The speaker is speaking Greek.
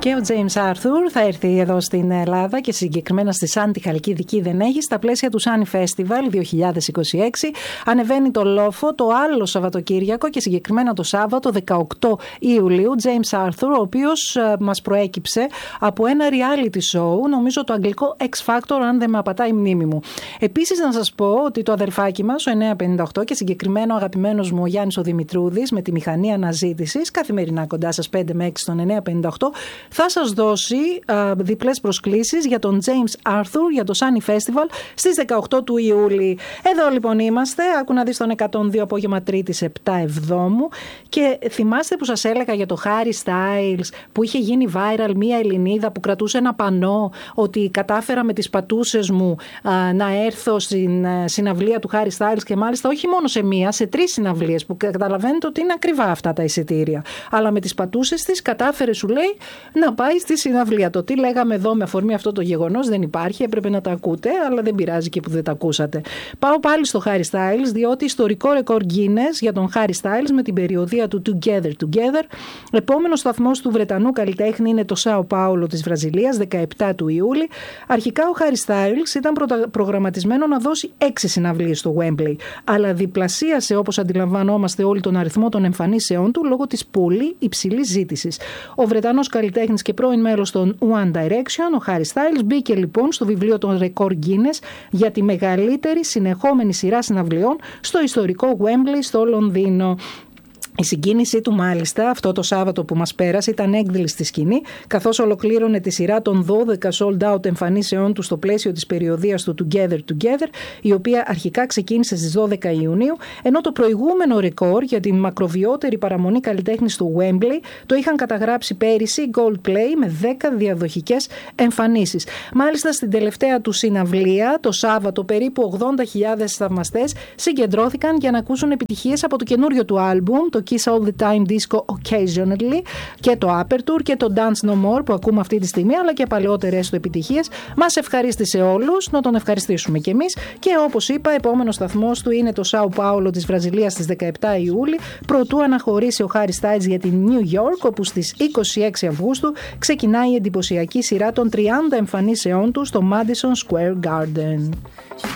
Και ο James Arthur θα έρθει εδώ στην Ελλάδα και συγκεκριμένα στη Σάντι Χαλκιδική δεν έχει, στα πλαίσια του Sunny Festival 2026. Ανεβαίνει το Λόφο το άλλο Σαββατοκύριακο και συγκεκριμένα το Σάββατο 18 Ιουλίου. James Arthur, ο οποίος μας προέκυψε από ένα reality show, νομίζω το αγγλικό X Factor, αν δεν με απατάει η μνήμη μου. Επίσης να σας πω ότι το αδερφάκι μας, ο 958 και συγκεκριμένα ο αγαπημένος μου ο Γιάννης ο Δημητρούδης με τη μηχανή αναζήτησης, καθημερινά κοντά σας 5 με 6 στον 958, θα σας δώσει διπλές προσκλήσεις για τον James Arthur για το Sunny Festival στις 18 του Ιούλη. Εδώ λοιπόν είμαστε, άκου να δεις τον 102 απόγευμα Τρίτης 7 Εβδόμου, και θυμάστε που σας έλεγα για το Harry Styles που είχε γίνει viral μία Ελληνίδα που κρατούσε ένα πανό ότι κατάφερα με τις πατούσες μου να έρθω στην συναυλία του Harry Styles, και μάλιστα όχι μόνο σε μία, σε 3 συναυλίες, που καταλαβαίνετε ότι είναι ακριβά αυτά τα εισιτήρια, αλλά με τις πατούσες της κατάφερε, σου λέει, να πάει στη συναυλία. Το τι λέγαμε εδώ με αφορμή αυτό το γεγονός δεν υπάρχει, έπρεπε να τα ακούτε, αλλά δεν πειράζει και που δεν τα ακούσατε. Πάω πάλι στο Harry Styles, διότι ιστορικό ρεκόρ Guinness για τον Harry Styles με την περιοδεία του Together. Επόμενος σταθμός του Βρετανού καλλιτέχνη είναι το Σάο Πάολο της Βραζιλίας, 17 του Ιούλη. Αρχικά ο Harry Styles ήταν προγραμματισμένο να δώσει 6 συναυλίες στο Wembley, αλλά διπλασίασε, όπως αντιλαμβανόμαστε όλοι, τον αριθμό των εμφανίσεών του λόγω της πολύ υψηλής ζήτησης. Ο Βρετανός καλλιτέχνης και πρώην μέλος των One Direction, ο Harry Styles, μπήκε λοιπόν στο βιβλίο των ρεκόρ Guinness για τη μεγαλύτερη συνεχόμενη σειρά συναυλιών στο ιστορικό Wembley στο Λονδίνο. Η συγκίνησή του μάλιστα αυτό το Σάββατο που μας πέρασε ήταν έκδηλη στη σκηνή, καθώς ολοκλήρωνε τη σειρά των 12 sold out εμφανίσεών του στο πλαίσιο της περιοδείας του Together, η οποία αρχικά ξεκίνησε στις 12 Ιουνίου, ενώ το προηγούμενο ρεκόρ για τη μακροβιότερη παραμονή καλλιτέχνη στο Wembley το είχαν καταγράψει πέρυσι Coldplay με 10 διαδοχικές εμφανίσεις. Μάλιστα στην τελευταία του συναυλία το Σάββατο περίπου 80.000 θαυμαστές συγκεντρώθηκαν για να ακούσουν επιτυχίες από το καινούριο του άλμπουμ, το Kiss All The Time Disco Occasionally, και το Aperture και το Dance No More που ακούμε αυτή τη στιγμή, αλλά και παλαιότερες του επιτυχίες. Μας ευχαρίστησε όλους, να τον ευχαριστήσουμε κι εμείς, και όπως είπα, επόμενος σταθμός του είναι το Σάο Πάολο της Βραζιλίας στις 17 Ιούλη, προτού αναχωρήσει ο Harry Styles για την New York, όπου στις 26 Αυγούστου ξεκινάει η εντυπωσιακή σειρά των 30 εμφανίσεών του στο Madison Square Garden.